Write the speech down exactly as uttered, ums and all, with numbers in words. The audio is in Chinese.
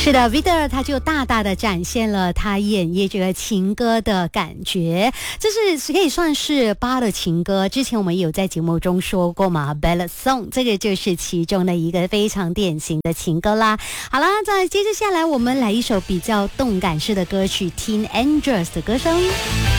是的 Vida 他就大大的展现了他演绎这个情歌的感觉，这是可以算是巴的情歌，之前我们有在节目中说过嘛 Ballad Song， 这个就是其中的一个非常典型的情歌啦。好啦，再接着下来我们来一首比较动感式的歌曲 Teen Angels 的歌声。